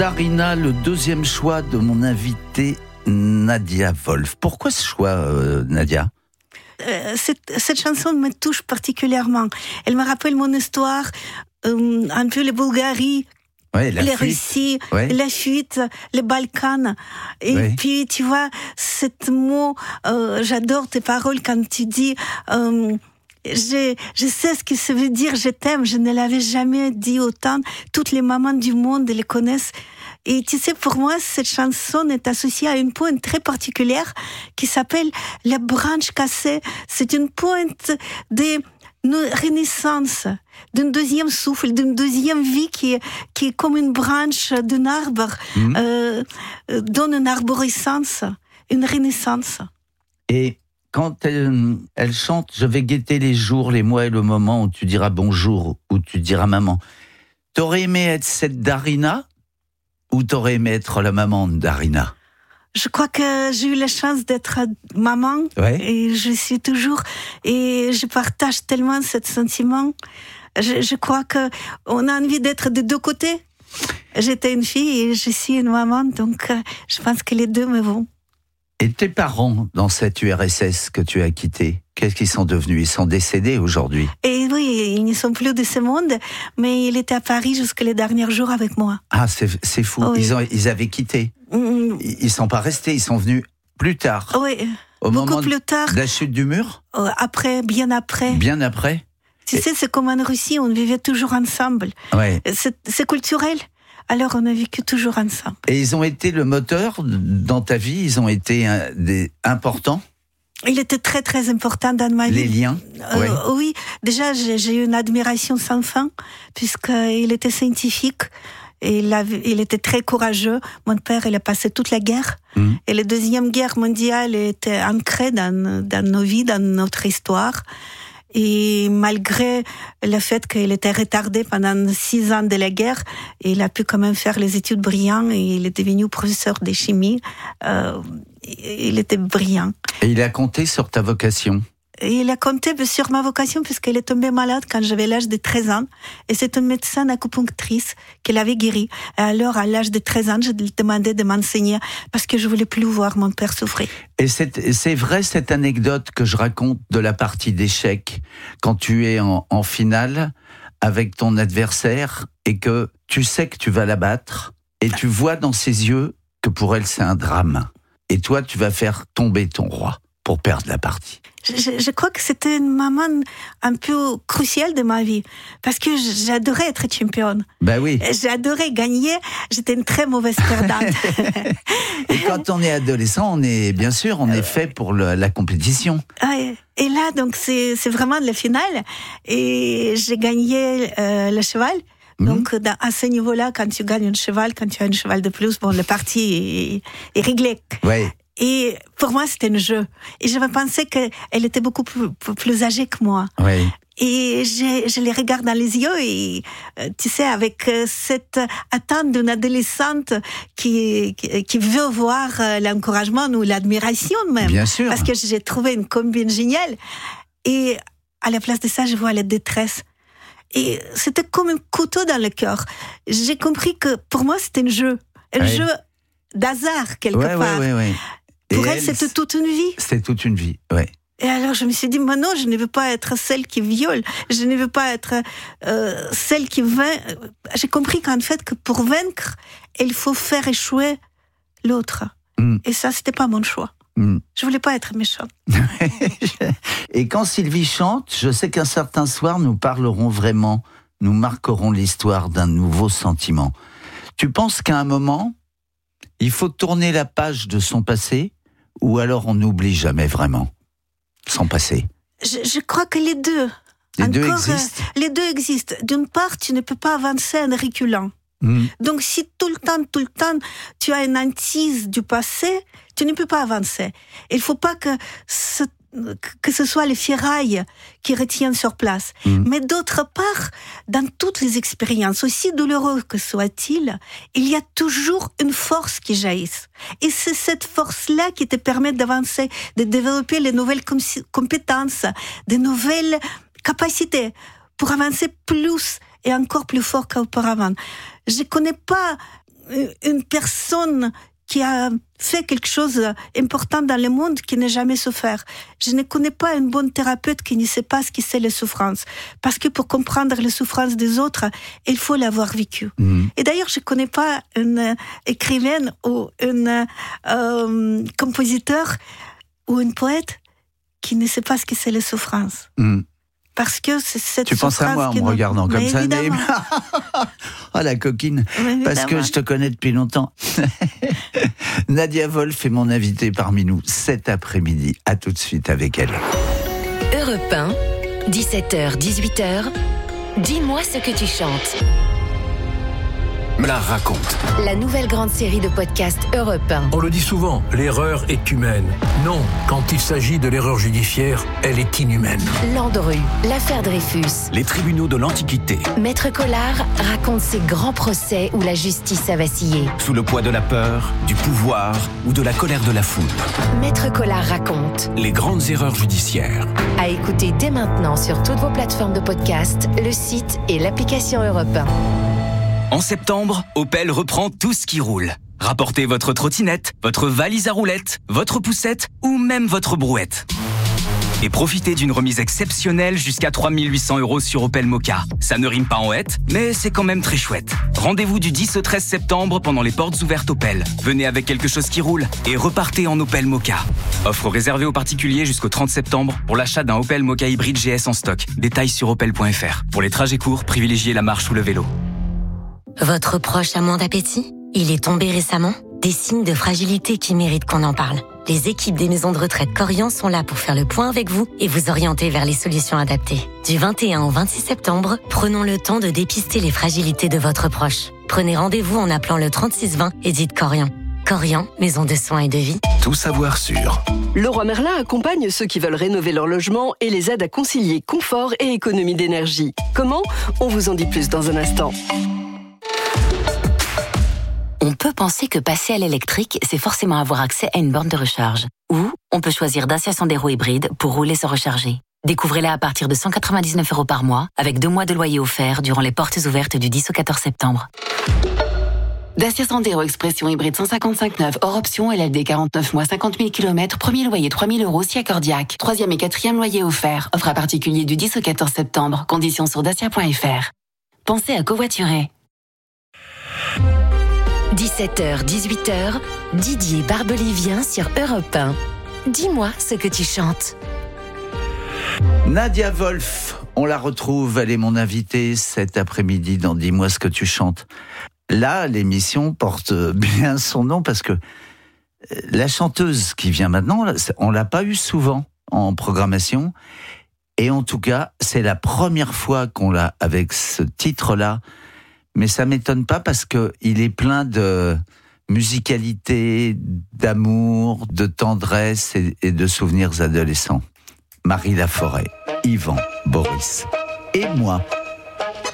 Darina, le deuxième choix de mon invité Nadia Wolf. Pourquoi ce choix, Nadia ? Cette chanson me touche particulièrement. Elle me rappelle mon histoire, un peu la Bulgarie, la Russie, la fuite, les Balkans. Et puis, tu vois, ce mot, j'adore tes paroles quand tu dis... Je sais ce que ça veut dire, je t'aime, je ne l'avais jamais dit autant. Toutes les mamans du monde les connaissent. Et tu sais, pour moi, cette chanson est associée à une pointe très particulière qui s'appelle La branche cassée. C'est une pointe de renaissance, d'un deuxième souffle, d'une deuxième vie qui est comme une branche d'un arbre, donne une arborescence, une renaissance. Et quand elle chante « Je vais guetter les jours, les mois et le moment où tu diras bonjour, où tu diras maman », t'aurais aimé être cette Darina ou t'aurais aimé être la maman de Darina ? Je crois que j'ai eu la chance d'être maman et je suis toujours, et je partage tellement ce sentiment. Je crois qu'on a envie d'être des deux côtés. J'étais une fille et je suis une maman, donc je pense que les deux me vont. Et tes parents, dans cette URSS que tu as quittée, qu'est-ce qu'ils sont devenus ? Ils sont décédés aujourd'hui. Et oui, ils ne sont plus de ce monde, mais il était à Paris jusqu'à les derniers jours avec moi. Ah, c'est fou. Oui. Ils avaient quitté. Ils ne sont pas restés, ils sont venus plus tard. Oui, au beaucoup moment plus tard. De la chute du mur ? Après, bien après. Bien après ? Tu sais, c'est comme en Russie, on vivait toujours ensemble. Ouais. C'est culturel. Alors, on a vécu toujours ensemble. Et ils ont été le moteur dans ta vie ? Ils ont été importants ? Il était très, très important dans ma vie. Les liens ? Oui. Déjà, j'ai eu une admiration sans fin, puisqu'il était scientifique. Et il était très courageux. Mon père, il a passé toute la guerre. Et la Deuxième Guerre mondiale était ancrée dans nos vies, dans notre histoire. Et malgré le fait qu'il était retardé pendant 6 ans de la guerre, il a pu quand même faire les études brillantes et il est devenu professeur de chimie. Il était brillant. Et il a compté sur ta vocation ? Et il a compté sur ma vocation puisqu'il est tombé malade quand j'avais l'âge de 13 ans. Et c'est une médecin acupunctrice qui l'avait guéri. Et alors, à l'âge de 13 ans, je lui demandais de m'enseigner parce que je voulais plus voir mon père souffrir. Et c'est vrai cette anecdote que je raconte de la partie d'échecs quand tu es en finale avec ton adversaire et que tu sais que tu vas la battre et tu vois dans ses yeux que pour elle c'est un drame. Et toi, tu vas faire tomber ton roi pour perdre la partie. Je crois que c'était une maman un peu cruciale de ma vie. Parce que j'adorais être championne. Ben oui. J'adorais gagner. J'étais une très mauvaise perdante. Et quand on est adolescent, on est fait pour la compétition. Et là, donc, c'est vraiment la finale. Et j'ai gagné le cheval. Donc, à ce niveau-là, quand tu gagnes un cheval, quand tu as un cheval de plus, bon, le parti est réglé. Oui. Et pour moi, c'était un jeu. Et j'avais pensé qu'elle était beaucoup plus âgée que moi. Oui. Et je les regarde dans les yeux et, tu sais, avec cette attente d'une adolescente qui veut voir l'encouragement ou l'admiration même. Bien sûr. Parce que j'ai trouvé une combine géniale. Et à la place de ça, je vois la détresse. Et c'était comme un couteau dans le cœur. J'ai compris que pour moi, c'était un jeu. Un jeu d'hasard, quelque part. Oui. Pour elle, c'était toute une vie. C'était toute une vie, oui. Et alors, je me suis dit, mais non, je ne veux pas être celle qui viole. Je ne veux pas être celle qui vainc. J'ai compris qu'en fait, que pour vaincre, il faut faire échouer l'autre. Et ça, c'était pas mon choix. Je voulais pas être méchante. Et quand Sylvie chante, je sais qu'un certain soir, nous parlerons vraiment, nous marquerons l'histoire d'un nouveau sentiment. Tu penses qu'à un moment, il faut tourner la page de son passé, ou alors on n'oublie jamais vraiment son passé ? Je crois que les deux. Les deux existent. Les deux existent. D'une part, tu ne peux pas avancer en reculant. Donc, si tout le temps, tu as une hantise du passé, tu ne peux pas avancer. Il ne faut pas que ce soit les ferrailles qui retiennent sur place. Mais d'autre part, dans toutes les expériences, aussi douloureuses que soient-ils, il y a toujours une force qui jaillit. Et c'est cette force-là qui te permet d'avancer, de développer les nouvelles compétences, de nouvelles capacités pour avancer plus et encore plus fort qu'auparavant. Je connais pas une personne qui a fait quelque chose d'important dans le monde qui n'a jamais souffert. Je ne connais pas une bonne thérapeute qui ne sait pas ce que c'est la souffrance. Parce que pour comprendre les souffrances des autres, il faut l'avoir vécu. Et d'ailleurs, je ne connais pas une écrivaine ou une compositeur ou une poète qui ne sait pas ce que c'est la souffrance. Parce que c'est cette tu penses à moi en me regardant comme ça, Naïm. Oh la coquine, parce que je te connais depuis longtemps. Nadia Wolf est mon invitée parmi nous cet après-midi. À tout de suite avec elle. Europe 1, 17h, 18h, dis-moi ce que tu chantes. Me la raconte. La nouvelle grande série de podcasts Europe 1. On le dit souvent, l'erreur est humaine. Non, quand il s'agit de l'erreur judiciaire, elle est inhumaine. Landru, l'affaire Dreyfus. Les tribunaux de l'Antiquité. Maître Collard raconte ses grands procès où la justice a vacillé. Sous le poids de la peur, du pouvoir ou de la colère de la foule. Maître Collard raconte. Les grandes erreurs judiciaires. À écouter dès maintenant sur toutes vos plateformes de podcast, le site et l'application Europe 1. En septembre, Opel reprend tout ce qui roule. Rapportez votre trottinette, votre valise à roulettes, votre poussette ou même votre brouette. Et profitez d'une remise exceptionnelle jusqu'à 3 800 € sur Opel Mokka. Ça ne rime pas en hête, mais c'est quand même très chouette. Rendez-vous du 10 au 13 septembre pendant les portes ouvertes Opel. Venez avec quelque chose qui roule et repartez en Opel Mokka. Offre réservée aux particuliers jusqu'au 30 septembre pour l'achat d'un Opel Mokka hybride GS en stock. Détails sur opel.fr. Pour les trajets courts, privilégiez la marche ou le vélo. Votre proche a moins d'appétit ? Il est tombé récemment ? Des signes de fragilité qui méritent qu'on en parle. Les équipes des maisons de retraite Korian sont là pour faire le point avec vous et vous orienter vers les solutions adaptées. Du 21 au 26 septembre, prenons le temps de dépister les fragilités de votre proche. Prenez rendez-vous en appelant le 3620 et dites Korian. Korian, maison de soins et de vie. Tout savoir sur. Leroy Merlin accompagne ceux qui veulent rénover leur logement et les aide à concilier confort et économie d'énergie. Comment ? On vous en dit plus dans un instant. On peut penser que passer à l'électrique, c'est forcément avoir accès à une borne de recharge. Ou on peut choisir Dacia Sandero hybride pour rouler sans recharger. Découvrez-la à partir de 199 € par mois, avec 2 mois de loyer offert durant les portes ouvertes du 10 au 14 septembre. Dacia Sandero Expression hybride 155/9 hors option, LLD 49 mois 50 000 km, premier loyer 3 000 € si accordiaque. 3e et 4e loyer offert. Offre à particulier du 10 au 14 septembre. Conditions sur dacia.fr. Pensez à covoiturer. 17h, 18h, Didier Barbelivien sur Europe 1. Dis-moi ce que tu chantes. Nadia Wolf, on la retrouve, elle est mon invitée cet après-midi dans Dis-moi ce que tu chantes. Là, l'émission porte bien son nom parce que la chanteuse qui vient maintenant, on l'a pas eu souvent en programmation. Et en tout cas, c'est la première fois qu'on l'a avec ce titre-là. Mais ça m'étonne pas parce que il est plein de musicalité, d'amour, de tendresse et de souvenirs adolescents. Marie Laforêt, Yvan, Boris et moi.